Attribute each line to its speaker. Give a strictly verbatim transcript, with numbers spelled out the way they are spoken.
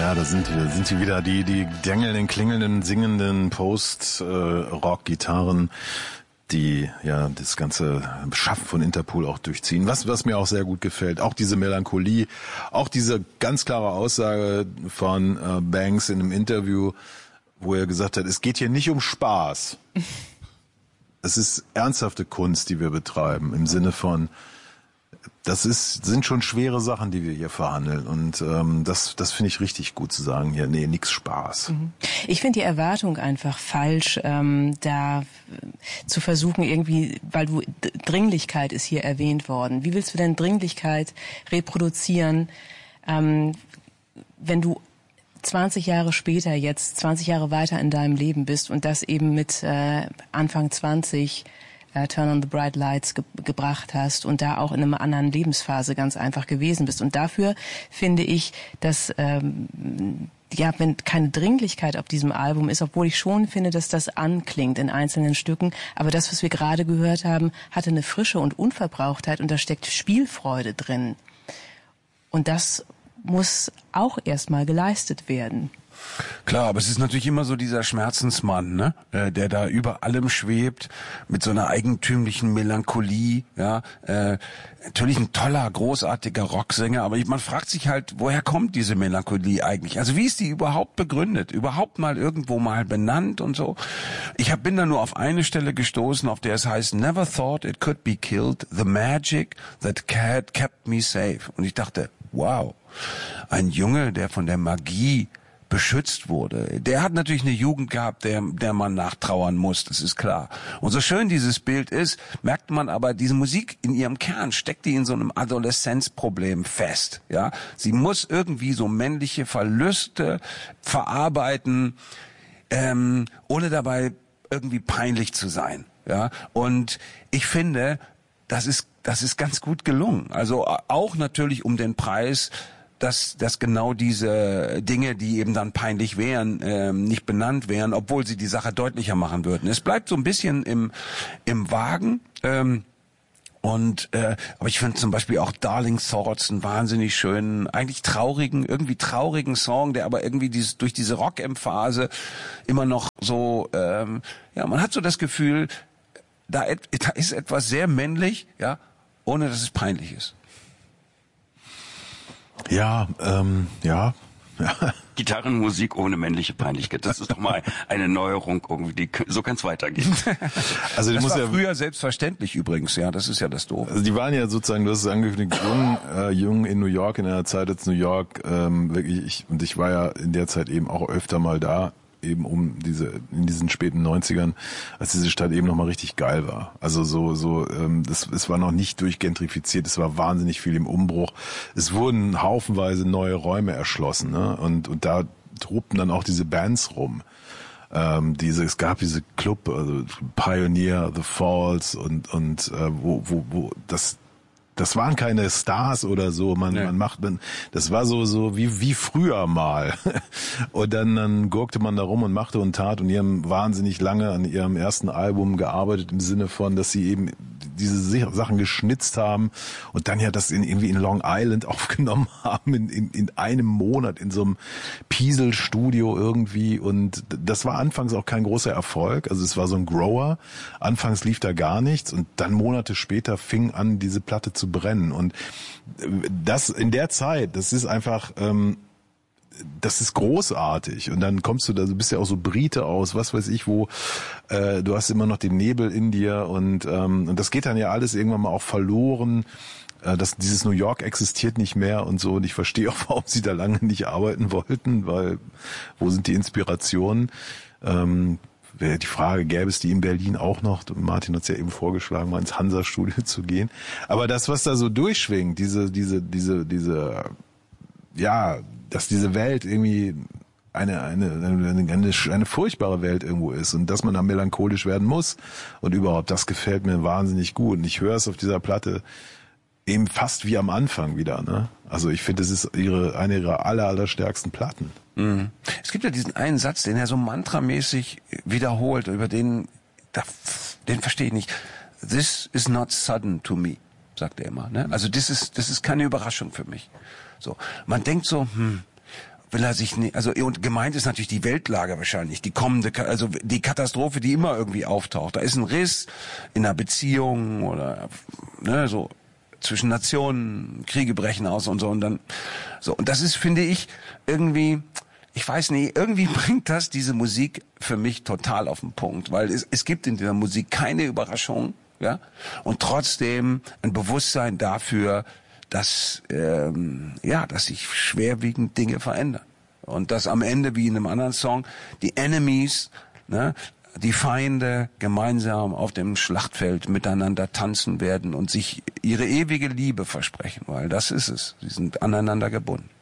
Speaker 1: Ja, da sind wir, sind sie wieder, die, die dängelnden, klingelnden, singenden Post-Rock-Gitarren, die ja das ganze Schaffen von Interpol auch durchziehen. Was, was mir auch sehr gut gefällt, auch diese Melancholie, auch diese ganz klare Aussage von äh, Banks in einem Interview, wo er gesagt hat, es geht hier nicht um Spaß. Es ist ernsthafte Kunst, die wir betreiben, im Sinne von, das ist, sind schon schwere Sachen, die wir hier verhandeln. Und ähm, das, das finde ich richtig gut zu sagen hier. Nee, nix Spaß.
Speaker 2: Ich finde die Erwartung einfach falsch, ähm, da zu versuchen irgendwie, weil du Dringlichkeit ist hier erwähnt worden. Wie willst du denn Dringlichkeit reproduzieren, ähm, wenn du zwanzig Jahre später jetzt, zwanzig Jahre weiter in deinem Leben bist und das eben mit äh, Anfang zwanzig Turn on the Bright Lights ge- gebracht hast und da auch in einer anderen Lebensphase ganz einfach gewesen bist. Und dafür finde ich, dass ähm, ja, wenn keine Dringlichkeit auf diesem Album ist, obwohl ich schon finde, dass das anklingt in einzelnen Stücken, aber das, was wir gerade gehört haben, hatte eine Frische und Unverbrauchtheit und da steckt Spielfreude drin. Und das muss auch erstmal geleistet werden.
Speaker 3: Klar, aber es ist natürlich immer so dieser Schmerzensmann, ne, äh, der da über allem schwebt mit so einer eigentümlichen Melancholie, ja, äh, natürlich ein toller, großartiger Rocksänger, aber man fragt sich halt, woher kommt diese Melancholie eigentlich? Also wie ist die überhaupt begründet? Überhaupt mal irgendwo mal benannt und so? Ich hab, bin da nur auf eine Stelle gestoßen, auf der es heißt, never thought it could be killed, the magic that had kept me safe. Und ich dachte, wow, ein Junge, der von der Magie beschützt wurde. Der hat natürlich eine Jugend gehabt, der, der man nachtrauern muss, das ist klar. Und so schön dieses Bild ist, merkt man aber, diese Musik in ihrem Kern steckt die in so einem Adoleszenzproblem fest, ja. Sie muss irgendwie so männliche Verluste verarbeiten, ähm, ohne dabei irgendwie peinlich zu sein, ja. Und ich finde, das ist, das ist ganz gut gelungen. Also auch natürlich um den Preis, dass, dass genau diese Dinge, die eben dann peinlich wären, ähm, nicht benannt wären, obwohl sie die Sache deutlicher machen würden. Es bleibt so ein bisschen im, im Wagen. Ähm, und äh, aber ich finde zum Beispiel auch Darling Thoughts einen wahnsinnig schönen, eigentlich traurigen, irgendwie traurigen Song, der aber irgendwie dieses, durch diese Rock-Emphase immer noch so, ähm, ja, man hat so das Gefühl, da, da ist etwas sehr männlich, ja, ohne dass es peinlich ist.
Speaker 1: Ja, ähm, ja. ja.
Speaker 4: Gitarrenmusik ohne männliche Peinlichkeit. Das ist doch mal eine Neuerung irgendwie. Die, so kann es weitergehen.
Speaker 3: Also das war ja früher selbstverständlich übrigens, ja. Das ist ja das Doofe.
Speaker 1: Also die waren ja sozusagen, du hast es angekündigt, jung, äh, jung in New York, in einer Zeit als New York, ähm, wirklich, ich, und ich war ja in der Zeit eben auch öfter mal da, eben um diese, in diesen späten neunzigern, als diese Stadt eben nochmal richtig geil war. Also so, so, ähm, das, es war noch nicht durchgentrifiziert, es war wahnsinnig viel im Umbruch. Es wurden haufenweise neue Räume erschlossen, ne? Und, und da tobten dann auch diese Bands rum. Ähm, diese, es gab diese Club, also Pioneer, The Falls und, und, äh, wo, wo, wo, das, das waren keine Stars oder so, man, ja. man macht, man, das war so, so wie, wie früher mal. Und dann, dann gurkte man da rum und machte und tat und die haben wahnsinnig lange an ihrem ersten Album gearbeitet im Sinne von, dass sie eben diese Sachen geschnitzt haben und dann ja das in, irgendwie in Long Island aufgenommen haben, in, in, in einem Monat in so einem Piesel-Studio irgendwie und das war anfangs auch kein großer Erfolg, also es war so ein Grower, anfangs lief da gar nichts und dann Monate später fing an, diese Platte zu brennen und das in der Zeit, das ist einfach, ähm, das ist großartig und dann kommst du da, du bist ja auch so Brite aus, was weiß ich wo, äh, du hast immer noch den Nebel in dir und ähm, und das geht dann ja alles irgendwann mal auch verloren, äh, dass dieses New York existiert nicht mehr und so und ich verstehe auch, warum sie da lange nicht arbeiten wollten, weil wo sind die Inspirationen? Ähm, wäre die Frage, gäbe es die in Berlin auch noch? Martin hat es ja eben vorgeschlagen, mal ins Hansa-Studio zu gehen. Aber das, was da so durchschwingt, diese, diese, diese, diese, ja, dass diese Welt irgendwie eine, eine, eine, eine, eine furchtbare Welt irgendwo ist und dass man da melancholisch werden muss und überhaupt, das gefällt mir wahnsinnig gut. Und ich höre es auf dieser Platte eben fast wie am Anfang wieder, ne? Also ich finde, es ist ihre, eine ihrer aller, aller stärksten Platten.
Speaker 3: Mhm. Es gibt ja diesen einen Satz, den er so mantramäßig wiederholt, über den, den verstehe ich nicht. This is not sudden to me, sagt er immer, ne? Also das ist, das ist keine Überraschung für mich. So. Man denkt so, hm, will er sich nicht, also und gemeint ist natürlich die Weltlage wahrscheinlich, die kommende, also die Katastrophe, die immer irgendwie auftaucht. Da ist ein Riss in einer Beziehung oder ne, so zwischen Nationen, Kriege brechen aus und so und dann so und das ist, finde ich, irgendwie, ich weiß nicht, irgendwie bringt das diese Musik für mich total auf den Punkt, weil es, es gibt in dieser Musik keine Überraschung, ja, und trotzdem ein Bewusstsein dafür, dass ähm, ja, dass sich schwerwiegend Dinge verändern und dass am Ende wie in einem anderen Song die Enemies, ne, die Feinde gemeinsam auf dem Schlachtfeld miteinander tanzen werden und sich ihre ewige Liebe versprechen, weil das ist es. Sie sind aneinander gebunden.